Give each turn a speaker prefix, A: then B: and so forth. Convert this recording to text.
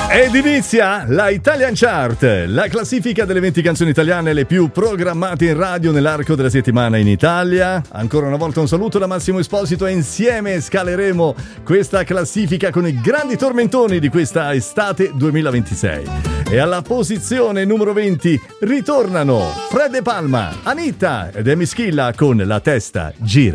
A: Ed inizia la Italian Chart, la classifica delle 20 canzoni italiane le più programmate in radio nell'arco della settimana in Italia. Ancora una volta un saluto da Massimo Esposito e insieme scaleremo questa classifica con i grandi tormentoni di questa estate 2026. E alla posizione numero 20 ritornano Fred De Palma, Anitta ed Emi Schilla con La testa gira.